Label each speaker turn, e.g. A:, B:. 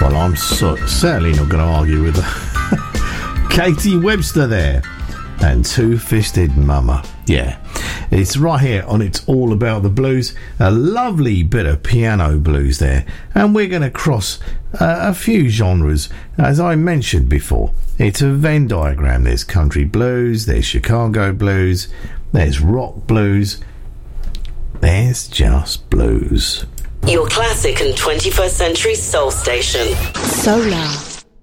A: Well, I'm certainly not going to argue with Katie Webster there. And Two-Fisted Mama. Yeah, it's right here on It's All About the Blues. A lovely bit of piano blues there. And we're going to cross a few genres. As I mentioned before, it's a Venn diagram. There's country blues, there's Chicago blues, there's rock blues. There's just blues.
B: Your classic and 21st century soul station.
C: Solar.